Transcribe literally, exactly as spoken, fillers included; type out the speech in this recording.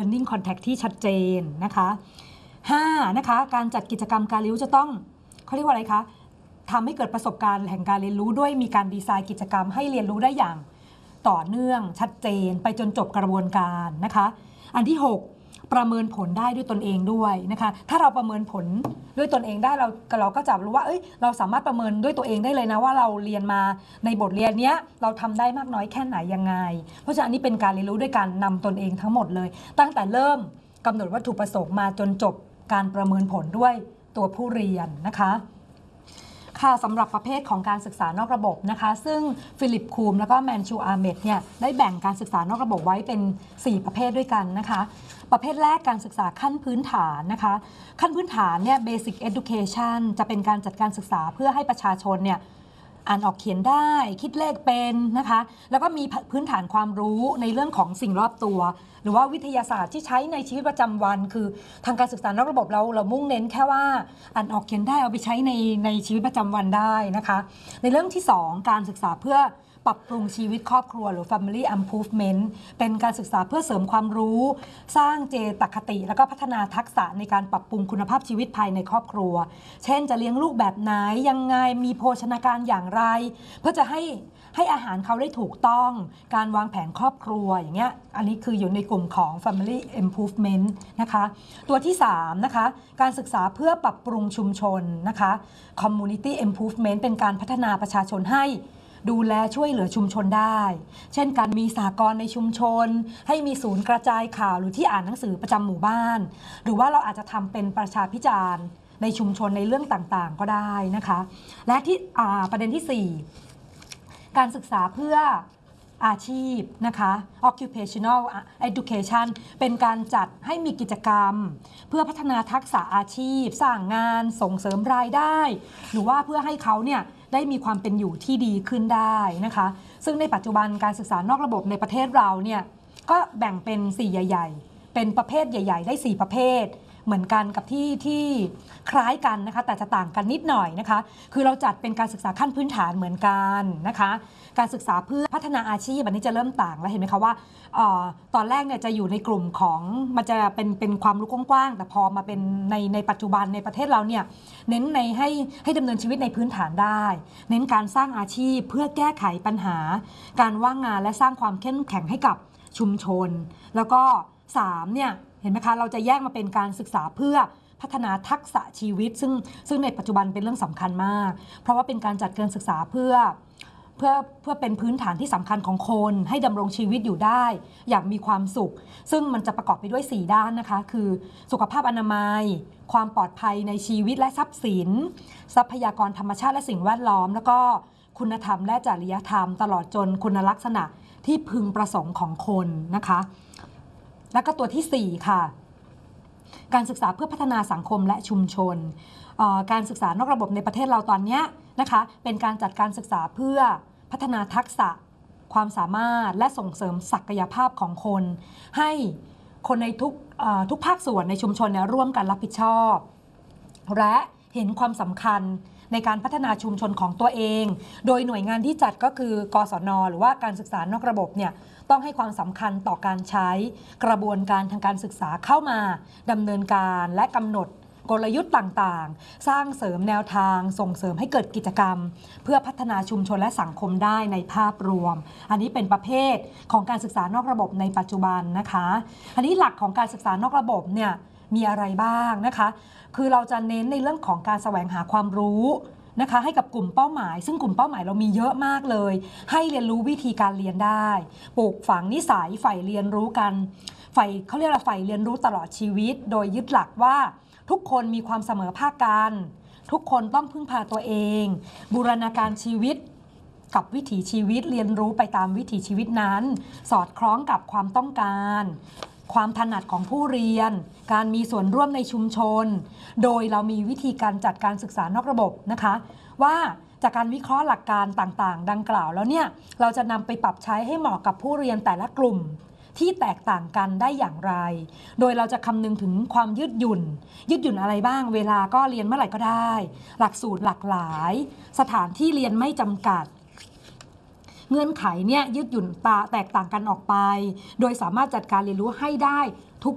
learning context ที่ชัดเจนนะคะห้านะคะการจัดกิจกรรมการเรียนรู้จะต้องเขาเรียกว่าอะไรคะทำให้เกิดประสบการณ์แห่งการเรียนรู้ด้วยมีการดีไซน์กิจกรรมให้เรียนรู้ได้อย่างต่อเนื่องชัดเจนไปจนจบกระบวนการนะคะอันที่หกประเมินผลได้ด้วยตนเองด้วยนะคะถ้าเราประเมินผลด้วยตนเองได้เราเราก็จะรู้ว่าเอ้ยเราสามารถประเมินด้วยตัวเองได้เลยนะว่าเราเรียนมาในบทเรียนเนี้ยเราทำได้มากน้อยแค่ไหนยังไงเพราะฉะนั้นอันนี้เป็นการเรียนรู้ด้วยการนำตนเองทั้งหมดเลยตั้งแต่เริ่มกำหนดวัตถุประสงค์มาจนจบการประเมินผลด้วยตัวผู้เรียนนะคะค่ะสำหรับประเภทของการศึกษานอกระบบนะคะซึ่งฟิลิปคูมแล้วก็แมนชูอาร์เมดเนี่ยได้แบ่งการศึกษานอกระบบไว้เป็นสี่ประเภทด้วยกันนะคะประเภทแรกการศึกษาขั้นพื้นฐานนะคะขั้นพื้นฐานเนี่ย basic education จะเป็นการจัดการศึกษาเพื่อให้ประชาชนเนี่ยอ่านออกเขียนได้คิดเลขเป็นนะคะแล้วก็มีพื้นฐานความรู้ในเรื่องของสิ่งรอบตัวหรือว่าวิทยาศาสตร์ที่ใช้ในชีวิตประจำวันคือทางการศึกษานอกระบบเราเรามุ่งเน้นแค่ว่าอ่านออกเขียนได้เอาไปใช้ในในชีวิตประจำวันได้นะคะในเรื่องที่สองการศึกษาเพื่อปรับปรุงชีวิตครอบครัวหรือ family improvement เป็นการศึกษาเพื่อเสริมความรู้สร้างเจตคติแล้วก็พัฒนาทักษะในการปรับปรุงคุณภาพชีวิตภายในครอบครัวเช่นจะเลี้ยงลูกแบบไหนยังไงมีโภชนาการอย่างไรเพื่อจะให้ให้อาหารเขาได้ถูกต้องการวางแผนครอบครัวอย่างเงี้ยอันนี้คืออยู่ในกลุ่มของ family improvement นะคะตัวที่สามนะคะการศึกษาเพื่อปรับปรุงชุมชนนะคะ community improvement เป็นการพัฒนาประชาชนให้ดูแลช่วยเหลือชุมชนได้เช่นการมีสหกรณ์ในชุมชนให้มีศูนย์กระจายข่าวหรือที่อ่านหนังสือประจำหมู่บ้านหรือว่าเราอาจจะทำเป็นประชาพิจารณ์ในชุมชนในเรื่องต่างๆก็ได้นะคะและที่ประเด็นที่สี่การศึกษาเพื่ออาชีพนะคะ occupational education เป็นการจัดให้มีกิจกรรมเพื่อพัฒนาทักษะอาชีพสร้างงานส่งเสริมรายได้หรือว่าเพื่อให้เขาเนี่ยได้มีความเป็นอยู่ที่ดีขึ้นได้นะคะซึ่งในปัจจุบันการศึกษานอกระบบในประเทศเราเนี่ยก็แบ่งเป็นสี่ใหญ่ๆเป็นประเภทใหญ่ๆได้สี่ประเภทเหมือนกันกับที่ที่คล้ายกันนะคะแต่จะต่างกันนิดหน่อยนะคะคือเราจัดเป็นการศึกษาขั้นพื้นฐานเหมือนกันนะคะการศึกษาเพื่อพัฒนาอาชีพอันนี้จะเริ่มต่างแล้วเห็นไหมคะว่าออตอนแรกเนี่ยจะอยู่ในกลุ่มของมันจะเป็นเป็นความรู้กว้างๆแต่พอมาเป็นในในปัจจุบันในประเทศเราเนี่ยเน้นในให้ให้ดำเนินชีวิตในพื้นฐานได้เน้นการสร้างอาชีพเพื่อแก้ไขปัญหาการว่างงานและสร้างความเข้มแข็งให้กับชุมชนแล้วก็สามเนี่ยเห็นไหมคะเราจะแยกมาเป็นการศึกษาเพื่อพัฒนาทักษะชีวิตซึ่งซึ่งในปัจจุบันเป็นเรื่องสำคัญมากเพราะว่าเป็นการจัดการศึกษาเพื่อเพื่อเพื่อเป็นพื้นฐานที่สำคัญของคนให้ดำรงชีวิตอยู่ได้อย่างมีความสุขซึ่งมันจะประกอบไปด้วยสี่ด้านนะคะคือสุขภาพอนามัยความปลอดภัยในชีวิตและทรัพย์สินทรัพยากรธรรมชาติและสิ่งแวดล้อมแล้วก็คุณธรรมและจริยธรรมตลอดจนคุณลักษณะที่พึงประสงค์ของคนนะคะแล้วก็ตัวที่สี่ค่ะการศึกษาเพื่อพัฒนาสังคมและชุมชนการศึกษานอกระบบในประเทศเราตอนนี้นะคะเป็นการจัดการศึกษาเพื่อพัฒนาทักษะความสามารถและส่งเสริมศักยภาพของคนให้คนในทุกทุกภาคส่วนในชุมชนเนี่ยร่วมกันรับผิดชอบและเห็นความสำคัญในการพัฒนาชุมชนของตัวเองโดยหน่วยงานที่จัดก็คือกศน.หรือว่าการศึกษานอกระบบเนี่ยต้องให้ความสำคัญต่อการใช้กระบวนการทางการศึกษาเข้ามาดำเนินการและกำหนดกลยุทธ์ต่างๆสร้างเสริมแนวทางส่งเสริมให้เกิดกิจกรรมเพื่อพัฒนาชุมชนและสังคมได้ในภาพรวมอันนี้เป็นประเภทของการศึกษานอกระบบในปัจจุบันนะคะอันนี้หลักของการศึกษานอกระบบเนี่ยมีอะไรบ้างนะคะคือเราจะเน้นในเรื่องของการแสวงหาความรู้นะคะให้กับกลุ่มเป้าหมายซึ่งกลุ่มเป้าหมายเรามีเยอะมากเลยให้เรียนรู้วิธีการเรียนได้ปลูกฝังนิสัยใฝ่เรียนรู้กันใฝ่เขาเรียกว่าใฝ่เรียนรู้ตลอดชีวิตโดยยึดหลักว่าทุกคนมีความเสมอภาคกันทุกคนต้องพึ่งพาตัวเองบูรณาการชีวิตกับวิถีชีวิตเรียนรู้ไปตามวิถีชีวิตนั้นสอดคล้องกับความต้องการความถนัดของผู้เรียนการมีส่วนร่วมในชุมชนโดยเรามีวิธีการจัดการศึกษานอกระบบนะคะว่าจากการวิเคราะห์หลักการต่างๆดังกล่าวแล้วเนี่ยเราจะนำไปปรับใช้ให้เหมาะกับผู้เรียนแต่ละกลุ่มที่แตกต่างกันได้อย่างไรโดยเราจะคำนึงถึงความยืดหยุ่นยืดหยุ่นอะไรบ้างเวลาก็เรียนเมื่อไหร่ก็ได้หลักสูตรหลากหลายสถานที่เรียนไม่จำกัดเงื่อนไขเนี่ยยืดหยุ่นตาแตกต่างกันออกไปโดยสามารถจัดการเรียนรู้ให้ได้ทุก